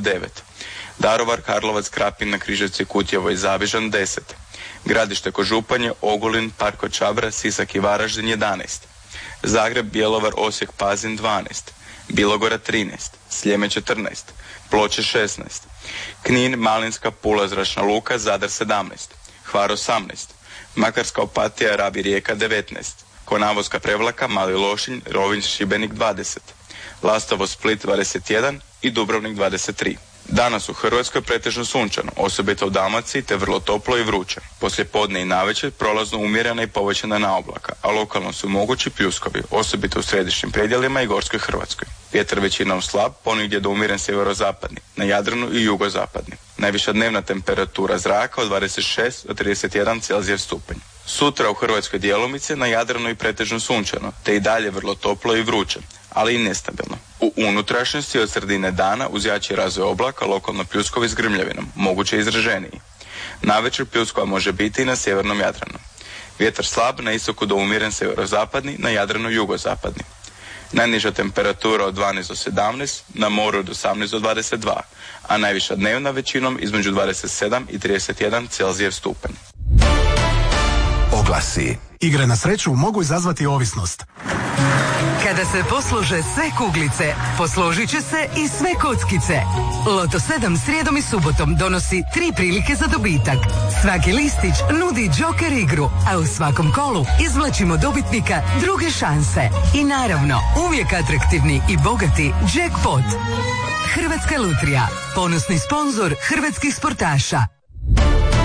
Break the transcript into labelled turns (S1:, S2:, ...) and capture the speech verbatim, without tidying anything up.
S1: devet. Daruvar, Karlovac, Krapina, Križevci, Kutjevo i Zavižan deset. Gradište kod Županje, Ogulin, Park kod Čabra, Sisak i Varaždin jedanaest. Zagreb, Bjelovar, Osijek, Pazin dvanaest. Bilogora trinaest. Sljeme četrnaest. Ploče šesnaest. Knin, Malinska, Pula, Zračna luka, Zadar sedamnaest. Hvar osamnaest. Makarska, Opatija, Rab i Rijeka devetnaest. Konavoska, Prevlaka, Mali Lošinj, Rovinj, Šibenik dvadeset. Lastovo, Split dvadeset jedan i Dubrovnik dvadeset tri. Danas u Hrvatskoj pretežno sunčano, osobito u Dalmaciji, te vrlo toplo i vruće. Poslije podne i navečer prolazno umjerena i povećana oblaka, a lokalno su mogući pljuskovi, osobito u središnjim predjelima i gorskoj Hrvatskoj. Vjetar većinom slab, ponegdje do umjeren sjeverozapadni, na Jadranu i jugozapadni. Najviša dnevna temperatura zraka od dvadeset šest do trideset jedan Celzijev stupanj. Sutra u Hrvatskoj djelomice, na Jadranu i pretežno sunčano, te i dalje vrlo toplo i vruće, ali i nestabilno. U unutrašnjosti od sredine dana uz jači razvoj oblaka lokalno pljuskovi s grmljavinom, moguće izraženiji. Navečer pljuskova može biti i na sjevernom Jadranu. Vjetar slab, na istoku do umjeren sjeverozapadni, na Jadranu jugozapadni. Najniža temperatura od dvanaest do sedamnaest, na moru od osamnaest do dvadeset dva, a najviša dnevna većinom između dvadeset sedam i trideset jedan Celzijev stupanj.
S2: Oglasi.
S3: Igre na sreću mogu izazvati ovisnost.
S4: Kada se poslože sve kuglice, posložit će se i sve kockice. Loto sedam srijedom i subotom donosi tri prilike za dobitak. Svaki listić nudi džoker igru, a u svakom kolu izvlačimo dobitnika druge šanse. I naravno, uvijek atraktivni i bogati jackpot. Hrvatska lutrija, ponosni sponzor hrvatskih sportaša.